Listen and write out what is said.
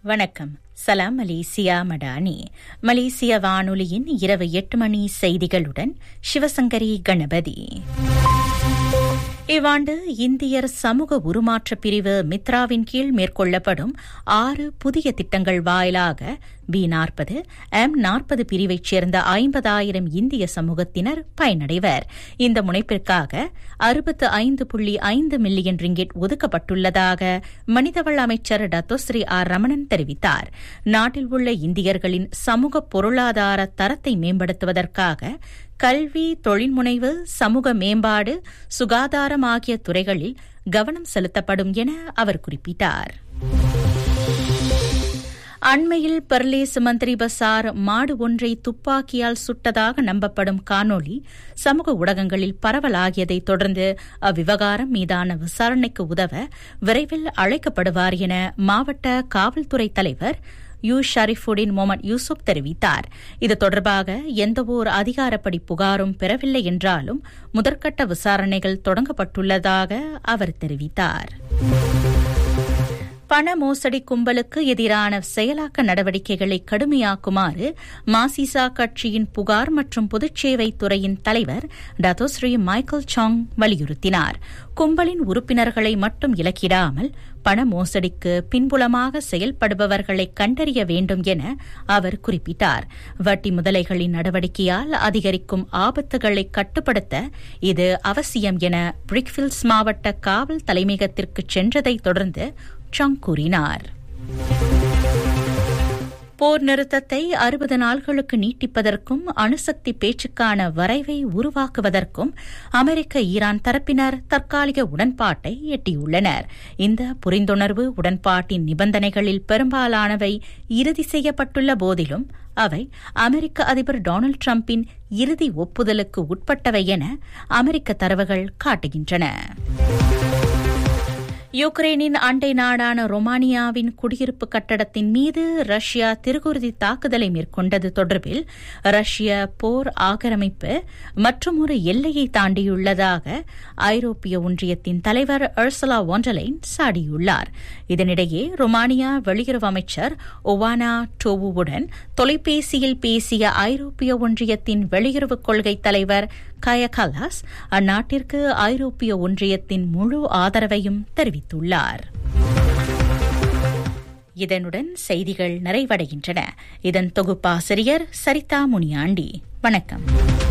வணக்கம். சலாம் மலேசியா மடானி. மலேசிய வானொலியின் இரவு 8 மணி செய்திகளுடன் சிவசங்கரி கணபதி. இவ்வாண்டு இந்தியர் சமூக உருமாற்ற பிரிவு மித்ராவின் கீழ் மேற்கொள்ளப்படும் 6 புதிய திட்டங்கள் வாயிலாக B40, M40 பிரிவைச் சேர்ந்த 50,000 இந்திய சமூகத்தினர் பயனடைவர். இந்த முனைப்பிற்காக 65.5 மில்லியன் ரிங்கிட் ஒதுக்கப்பட்டுள்ளதாக மனிதவள அமைச்சர் டத்தோஸ்ரீ ஆர் ரமணன் தெரிவித்தார். நாட்டில் உள்ள இந்தியர்களின் சமூக பொருளாதார தரத்தை மேம்படுத்துவதற்காக கல்வி, தொழில்முனைவு, சமூக மேம்பாடு, சுகாதாரம் ஆகிய துறைகளில் கவனம் செலுத்தப்படும் என அவர் குறிப்பிட்டார். அண்மையில் பர்லேஸ் மந்திரி பசார் மாடு ஒன்றை துப்பாக்கியால் சுட்டதாக நம்பப்படும் காணொலி சமூக ஊடகங்களில் பரவலாகியதை தொடர்ந்து அவ்விவகாரம் மீதான விசாரணைக்கு உதவ விரைவில் அழைக்கப்படுவார் என மாவட்ட காவல்துறை தலைவர் ஷரீஃபுடின் முகமது யூசுப் தெரிவித்தார். இது தொடர்பாக எந்தவோர் அதிகாரப்படி புகாரும் பெறவில்லை என்றாலும் முதற்கட்ட விசாரணைகள் தொடங்கப்பட்டுள்ளதாக அவர் தெரிவித்தார். பண மோசடி கும்பலுக்கு எதிரான செயலாக்க நடவடிக்கைகளை கடுமையாக்குமாறு மாசிசா கட்சியின் புகார் மற்றும் பொதுச்சேவை துறையின் தலைவர் டத்தோஸ்ரீ மைக்கேல் சாங் வலியுறுத்தினார். கும்பலின் உறுப்பினர்களை மட்டும் இலக்கிடாமல் பண மோசடிக்கு பின்புலமாக செயல்படுபவர்களை கண்டறிய வேண்டும் என அவர் குறிப்பிட்டார். வட்டி முதலைகளின் நடவடிக்கையால் அதிகரிக்கும் ஆபத்துகளை கட்டுப்படுத்த இது அவசியம் என பிரிக்ஃபீல்ட்ஸ் மாவட்ட காவல் தலைமையகத்திற்கு சென்றதை தொடர்ந்து சாங் கூறினார். போர் நிறுத்தத்தை 60 நாள்களுக்கு நீட்டிப்பதற்கும் அணுசக்தி பேச்சுக்கான வரைவை உருவாக்குவதற்கும் அமெரிக்க ஈரான் தரப்பினர் தற்காலிக உடன்பாட்டை எட்டியுள்ளனர். இந்த புரிந்துணர்வு உடன்பாட்டின் நிபந்தனைகளில் பெரும்பாலானவை இறுதி செய்யப்பட்டுள்ள போதிலும் அவை அமெரிக்க அதிபர் டொனால்டு டிரம்பின் இறுதி ஒப்புதலுக்கு உட்பட்டவை என அமெரிக்க தரவுகள் காட்டுகின்றன. யுக்ரைனின் அண்டை நாடான ரொமானியாவின் குடியிருப்பு கட்டடத்தின் மீது ரஷ்யா திருகுருதி தாக்குதலை மேற்கொண்டது தொடர்பில் ரஷ்ய போர் ஆக்கிரமிப்பு மற்றுமொரு எல்லையை தாண்டியுள்ளதாக ஐரோப்பிய ஒன்றியத்தின் தலைவர் உர்சுலா வான் டெர் லைன் சாடியுள்ளார். இதனிடையே ரொமானியா வெளியுறவு அமைச்சர் ஒவானா டோவுவுடன் தொலைபேசியில் பேசிய ஐரோப்பிய ஒன்றியத்தின் வெளியுறவுக் கொள்கை தலைவர் காயா கல்லாஸ் அந்நாட்டிற்கு ஐரோப்பிய ஒன்றியத்தின் முழு ஆதரவையும் தெரிவித்துள்ளார். இதனுடன் செய்திகள் நிறைவடைகின்றன. இதன் தொகுப்பாசிரியர் சரிதா முனியாண்டி. வணக்கம்.